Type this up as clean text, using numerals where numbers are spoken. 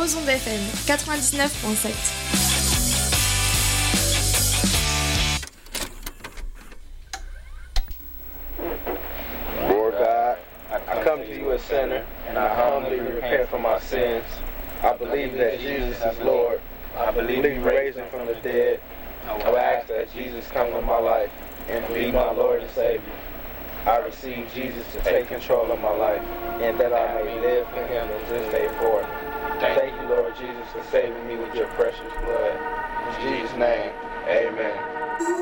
aux ondes FM 99.7. Lord God, I come to you a sinner, and I humbly repent for my sins. I believe that Jesus is Lord. I believe you raised him from the dead. I will ask that Jesus come into my life and be my Lord and Savior. I receive Jesus to take control of my life, and that I may live for him from this day forth. Thank you, Lord Jesus, for saving me with your precious blood. In Jesus' name, amen.